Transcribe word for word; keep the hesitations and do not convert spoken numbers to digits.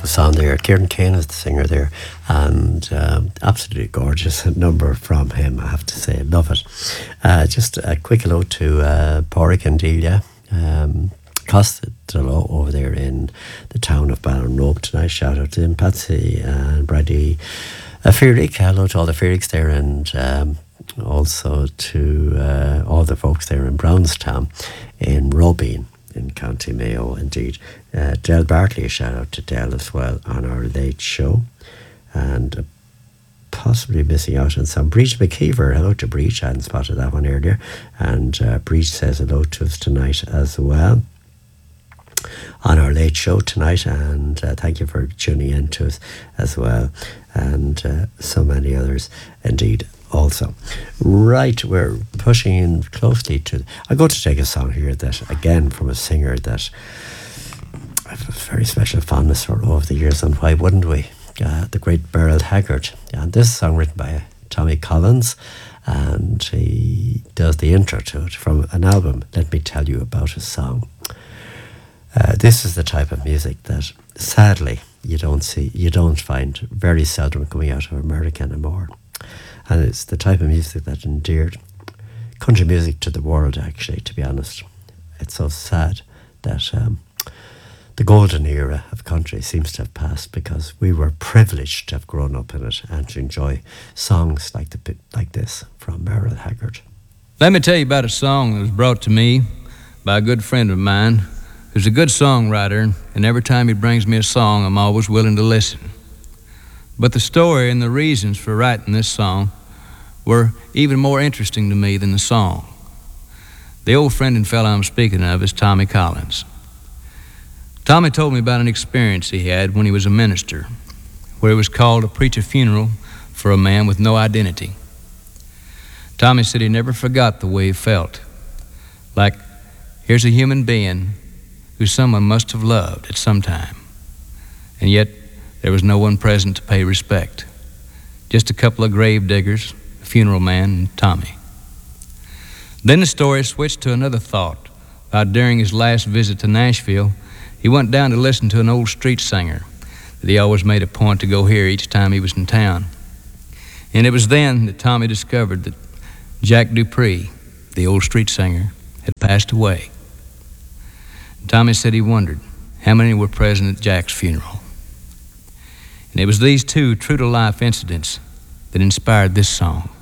beautiful song there. Kieran Kane is the singer there, and um, absolutely gorgeous number from him, I have to say. Love it. Uh, just a quick hello to uh, Pádraig and Delia um, Costello over there in the town of Ballinrobe tonight. Shout out to them, Patsy and Brady uh, Fearlick. Hello to all the Fearlicks there, and um, also to uh, all the folks there in Brownstown in Robin in County Mayo, indeed. Uh, Del Bartley, a shout out to Del as well on our late show. And uh, possibly missing out on some. Breach McKeever, hello to Breach, I hadn't spotted that one earlier. And uh, Breach says hello to us tonight as well on our late show tonight, and uh, thank you for tuning in to us as well, and uh, so many others indeed also. Right, we're pushing in closely to... I'm going to take a song here that, again, from a singer that I have a very special fondness for over the years, and why wouldn't we? Uh, the great Beryl Haggard. And this is a song written by Tommy Collins, and he does the intro to it from an album, Let Me Tell You About a Song. Uh, this is the type of music that, sadly, you don't see, you don't find very seldom coming out of America anymore. And it's the type of music that endeared country music to the world, actually, to be honest. It's so sad that um, the golden era of country seems to have passed, because we were privileged to have grown up in it and to enjoy songs like the like this from Beryl Haggard. Let me tell you about a song that was brought to me by a good friend of mine who's a good songwriter, and every time he brings me a song, I'm always willing to listen. But the story and the reasons for writing this song were even more interesting to me than the song. The old friend and fellow I'm speaking of is Tommy Collins. Tommy told me about an experience he had when he was a minister, where he was called to preach a funeral for a man with no identity. Tommy said he never forgot the way he felt. Like, here's a human being who someone must have loved at some time, and yet there was no one present to pay respect. Just a couple of grave diggers, a funeral man, and Tommy. Then the story switched to another thought about during his last visit to Nashville, he went down to listen to an old street singer that he always made a point to go hear each time he was in town. And it was then that Tommy discovered that Jack Dupree, the old street singer, had passed away. And Tommy said he wondered how many were present at Jack's funeral. And it was these two true-to-life incidents that inspired this song.